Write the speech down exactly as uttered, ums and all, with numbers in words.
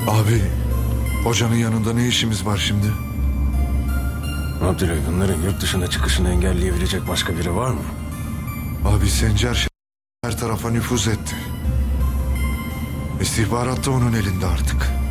Abi, hocanın yanında ne işimiz var şimdi? Abdülay, bunların yurt dışına çıkışını engelleyebilecek başka biri var mı? Abi Sencer her tarafa nüfuz etti. İstihbarat da onun elinde artık.